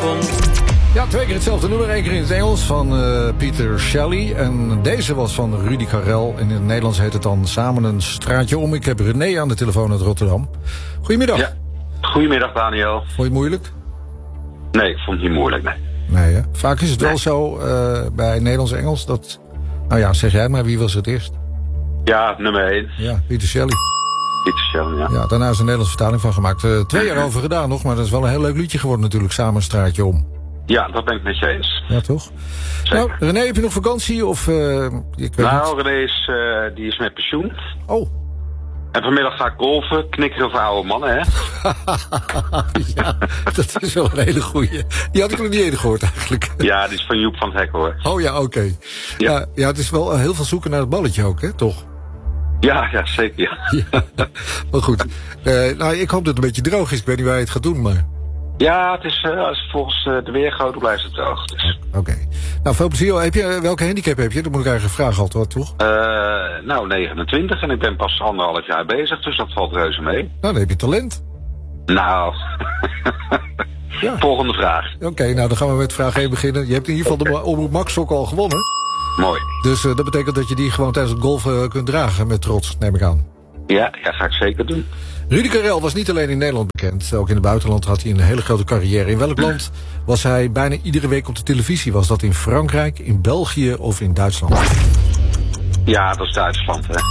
Ja, 2 keer hetzelfde nummer. 1 keer in het Engels van Peter Shelley. En deze was van Rudy Karel. En in het Nederlands heet het dan Samen een straatje om. Ik heb René aan de telefoon uit Rotterdam. Goedemiddag. Ja, goedemiddag Daniel. Vond je het moeilijk? Nee, ik vond het niet moeilijk, nee. Nee, hè? Vaak is het wel zo bij Nederlands-Engels dat... Nou ja, zeg jij maar, wie was het eerst? Ja, nummer 1. Ja, Peter Shelley. Peter Shelley, ja. Ja, daarna is een Nederlandse vertaling van gemaakt. 2 jaar over gedaan nog, maar dat is wel een heel leuk liedje geworden natuurlijk. Samen een straatje om. Ja, dat ben ik met je eens. Ja, toch? Zeker. Nou, René, heb je nog vakantie? Of, ik weet nou, niet. René die is met pensioen. Oh. En vanmiddag ga ik golfen, knikken over oude mannen, hè? Ja, dat is wel een hele goeie. Die had ik nog niet eerder gehoord eigenlijk. Ja, die is van Joep van het Hek, hoor. Oh ja, oké. Ja. Ja, het is wel heel veel zoeken naar het balletje ook, hè? Toch? Ja, zeker, ja. Ja. Maar goed. Nou, ik hoop dat het een beetje droog is. Ik weet niet waar je het gaat doen, maar... Ja, het is volgens de weergoden blijft het droog. Dus. Oké. Nou, veel plezier. Welke handicap heb je? Dat moet ik eigenlijk vragen altijd, toch? Nou, 29 en ik ben pas 1,5 jaar bezig, dus dat valt reuze mee. Nou, dan heb je talent. Nou, Ja. Volgende vraag. Oké, nou dan gaan we met vraag 1 beginnen. Je hebt in ieder geval de Omroep Max ook al gewonnen. Mooi. Dus dat betekent dat je die gewoon tijdens het golfen kunt dragen met trots, neem ik aan. Ja, ga ik zeker doen. Rudy Karel was niet alleen in Nederland bekend. Ook in het buitenland had hij een hele grote carrière. In welk land was hij bijna iedere week op de televisie? Was dat in Frankrijk, in België of in Duitsland? Ja, dat is Duitsland, hè.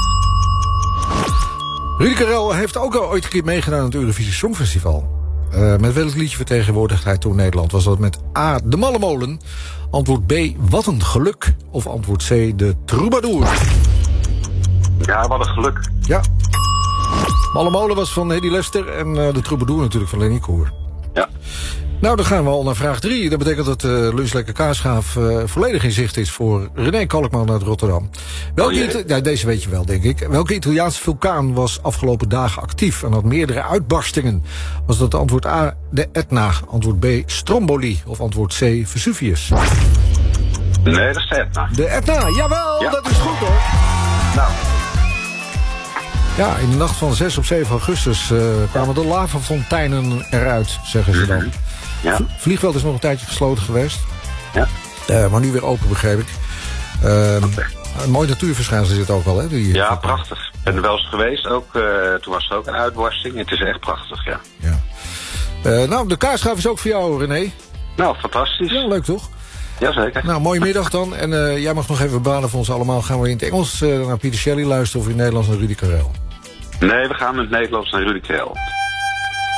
Rudy Karel heeft ook al ooit een keer meegedaan aan het Eurovisie Songfestival. Met welk liedje vertegenwoordigde hij toen Nederland? Was dat met A, de Malle Molen? Antwoord B, Wat een geluk? Of antwoord C, de Troubadour? Ja, wat een geluk. Ja. Malle Molen was van Hedy Lester en de Troubadour natuurlijk van Lenny Koer. Ja. Nou, dan gaan we al naar vraag 3. Dat betekent dat Lunch Lekker Kaasgaaf volledig in zicht is voor René Kalkman uit Rotterdam. Ja, deze weet je wel, denk ik. Welke Italiaanse vulkaan was afgelopen dagen actief en had meerdere uitbarstingen? Was dat antwoord A, de Etna, antwoord B, Stromboli of antwoord C, Vesuvius? Nee, dat is de Etna. De Etna, jawel, Ja. dat is goed hoor. Nou, Ja, in de nacht van 6 op 7 augustus kwamen de lavafonteinen eruit, zeggen ze dan. ja. Vliegveld is nog een tijdje gesloten geweest. Ja. Maar nu weer open, begreep ik. Een mooi natuurverschijnsel is het ook wel, hè? Ja, prachtig. Ik ben er wel eens geweest, ook, toen was er ook een uitbarsting. Het is echt prachtig, ja. Ja. Nou, de kaarsgaaf is ook voor jou, René. Nou, fantastisch. Ja, leuk toch? Jazeker. Nou, mooie middag dan. En jij mag nog even banen voor ons allemaal. Gaan we in het Engels naar Peter Shelley luisteren of in het Nederlands naar Rudy Karel? Nee, we gaan in het Nederlands naar Rudy Karel.